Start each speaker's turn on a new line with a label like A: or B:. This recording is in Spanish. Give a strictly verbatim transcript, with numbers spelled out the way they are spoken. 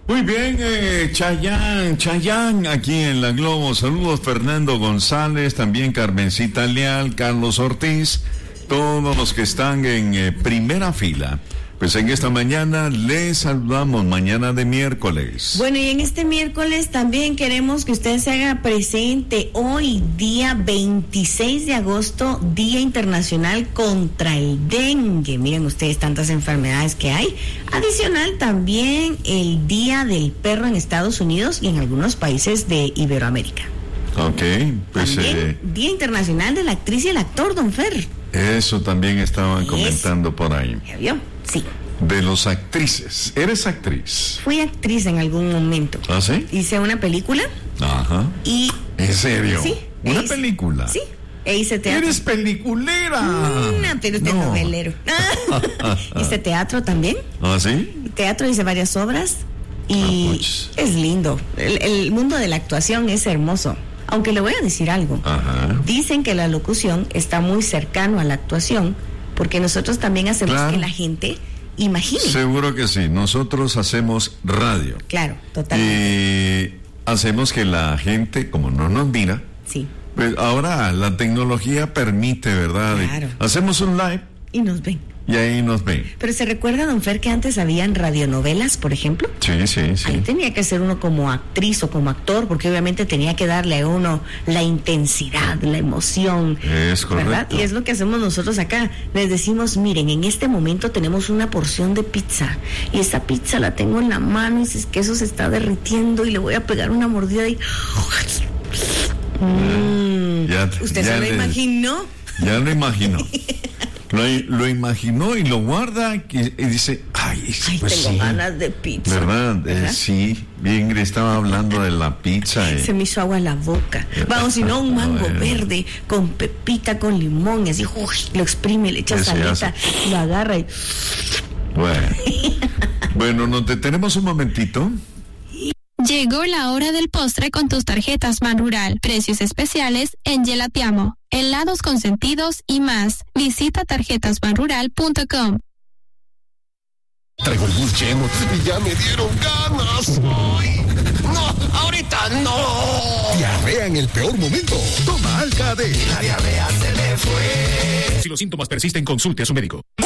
A: Muy bien, eh, Chayán, Chayán, aquí en La Globo. Saludos, Fernando González, también Carmencita Leal, Carlos Ortiz, todos los que están en eh, primera fila. Pues en esta mañana les saludamos, mañana de miércoles.
B: Bueno, y en este miércoles también queremos que usted se haga presente. Hoy, día veintiséis de agosto, Día Internacional contra el Dengue. Miren ustedes tantas enfermedades que hay. Adicional también el Día del Perro en Estados Unidos y en algunos países de Iberoamérica.
A: Ok, pues...
B: También,
A: eh,
B: Día Internacional de la Actriz y el Actor, don Fer.
A: Eso también estaban
B: Eso.
A: comentando por ahí.
B: ¿Ya vio? Sí.
A: De los actrices. ¿Eres actriz?
B: Fui actriz en algún momento.
A: ¿Ah, sí?
B: Hice una película.
A: Ajá.
B: Y...
A: ¿En serio?
B: Sí.
A: ¿Una
B: hice,
A: película?
B: Sí. E hice teatro.
A: ¡Eres peliculera!
B: No, pero usted
A: No.
B: novelero. Hice teatro también.
A: ¿Ah, sí?
B: Teatro, hice varias obras. Y
A: Ah, pues.
B: es lindo. El, el mundo de la actuación es hermoso. Aunque le voy a decir algo.
A: Ajá.
B: Dicen que la locución está muy cercano a la actuación, porque nosotros también hacemos
A: Claro.
B: que la gente imagine.
A: Seguro que sí. Nosotros hacemos radio.
B: Claro, totalmente.
A: Y hacemos que la gente, como no nos mira,
B: Sí.
A: pues ahora la tecnología permite, ¿verdad?
B: Claro.
A: Hacemos un live
B: Y nos ven.
A: y ahí nos ven.
B: Pero ¿se recuerda, don Fer, que antes habían radionovelas, por ejemplo?
A: Sí, sí,
B: Ahí
A: sí.
B: tenía que ser uno como actriz o como actor, porque obviamente tenía que darle a uno la intensidad, la emoción.
A: Es correcto.
B: ¿Verdad? Y es lo que hacemos nosotros acá. Les decimos, miren, en este momento tenemos una porción de pizza y esa pizza la tengo en la mano y si es que eso se está derritiendo y le voy a pegar una mordida y... Mm.
A: Ya-
B: ¿Usted
A: ya
B: se lo
A: le-
B: imaginó?
A: Ya lo imaginó. Lo, lo imaginó y lo guarda y, y dice, ay,
B: Ay,
A: pues
B: tengo
A: sí.
B: ganas de pizza.
A: ¿Verdad? Eh,
B: ¿Verdad?
A: sí, bien, estaba hablando de la pizza. eh.
B: Se me hizo agua la boca. Vamos, si no, un mango
A: Bueno.
B: verde con pepita, con limón, y así, uy, lo exprime, le echa
A: Ese
B: salita,
A: hace.
B: lo agarra y...
A: Bueno, bueno, nos detenemos un momentito.
C: Llegó la hora del postre con tus tarjetas Banrural. Precios especiales en Gelatiamo, helados consentidos y más. Visita tarjetas banrural punto com.
D: Traigo el buchemo y ya me dieron ganas. ¡Ay! ¡No! ¡Ahorita no! Diarrea en el peor momento. Toma Alka-D. La diarrea se le fue.
E: Si los síntomas persisten, consulte a su médico.